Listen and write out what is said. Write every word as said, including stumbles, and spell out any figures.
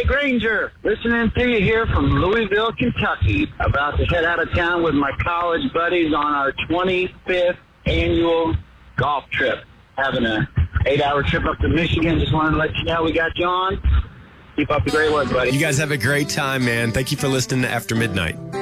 Granger, listening to you here from Louisville, Kentucky. About to head out of town with my college buddies on our twenty-fifth annual golf trip. Having an eight-hour trip up to Michigan. Just wanted to let you know we got you on. Keep up the great work, buddy. You guys have a great time, man. Thank you for listening to After Midnight.